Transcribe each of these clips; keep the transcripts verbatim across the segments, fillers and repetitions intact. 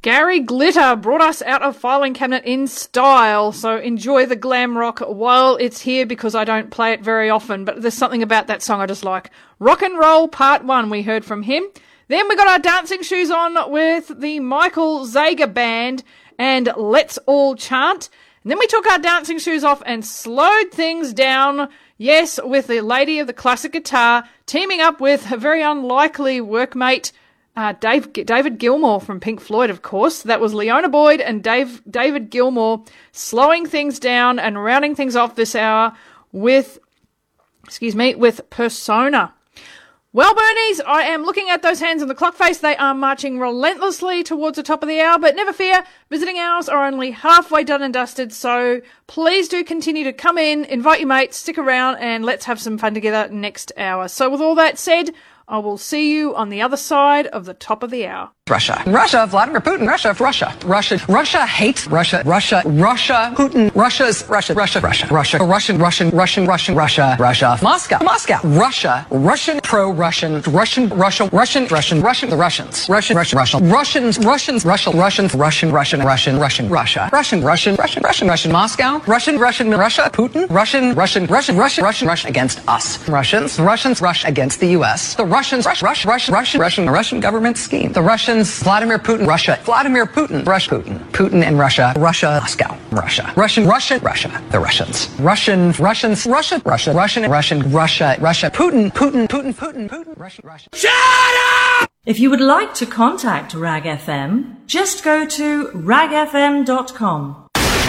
Gary Glitter brought us out of Filing Cabinet in style, so enjoy the glam rock while it's here because I don't play it very often, but there's something about that song I just like. Rock and Roll Part one, we heard from him. Then we got our dancing shoes on with the Michael Zager Band and Let's All Chant. And then we took our dancing shoes off and slowed things down, yes, with the lady of the classic guitar, teaming up with a very unlikely workmate, Uh, Dave, David Gilmour from Pink Floyd, of course. That was Leona Boyd and Dave, David Gilmour slowing things down and rounding things off this hour with, excuse me, with Persona. Well, Bernies, I am looking at those hands on the clock face. They are marching relentlessly towards the top of the hour, but never fear, visiting hours are only halfway done and dusted, so please do continue to come in, invite your mates, stick around, and let's have some fun together next hour. So with all that said, I will see you on the other side of the top of the hour. Russia. Russia, Vladimir Putin. Russia, Russia. Russia. Russia hates Russia. Russia. Russia. Putin. Russia's Russia. Russia. Russia. Russia. Russian. Russian. Russian. Russian. Russia. Russia. Moscow. Moscow. Russia. Russian. Pro-Russian. Russian. Russia. Russian. Russian. Russian. The Russians. Russian. Russian. Russian. Russians. Russians. Russian. Russians. Russian. Russian. Russian. Russian. Russia. Russian. Russian. Russian. Russian. Russian. Moscow. Russian. Russian. Russia. Putin. Russian. Russian. Russian. Russian. Russian. Russian against us. Russians. Russians. Rush against the U S. The Russians. Rush. Rush. Russian. Russian. Russian. Russian government scheme. The Russians. Vladimir Putin. Russia. Vladimir Putin. Russia. Putin. Putin in Russia. Russia. Moscow. Russia. Russian. Russian. Russia. The Russians. Russian. Russians. Russia. Russia. Russian. Russian. Russia. Russia. Putin. Putin. Putin. Putin. Putin. Russian. Russia. Shut up! If you would like to contact Rag F M, just go to rag f m dot com.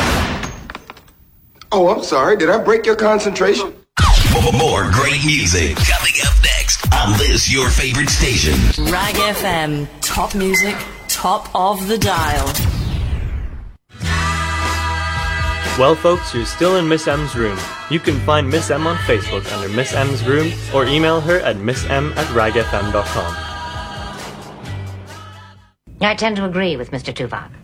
Oh, I'm sorry. Did I break your concentration? More great music coming up next on this your favorite station. Rag F M. Top music, top of the dial. Well, folks, you're still in Miss M's room. You can find Miss M on Facebook under Miss M's room or email her at missm at rag f m dot com. I tend to agree with Mister Tuvok.